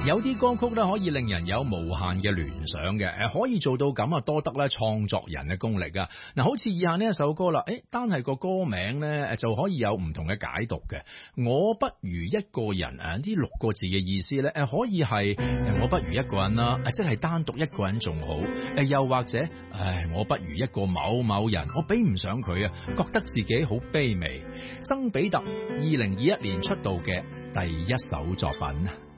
有啲歌曲咧可以令人有無限嘅聯想嘅，可以做到咁啊，多得咧創作人嘅功力啊。嗱，好似以下呢一首歌啦，單係個歌名咧就可以有唔同嘅解讀嘅。我不如一個人啊，呢6個字嘅意思咧，可以係我不如一個人啦，即係單獨一個人仲好。又或者我不如一個某某人，我比唔上佢啊，覺得自己好卑微。曾比特2021年出道嘅第一首作品。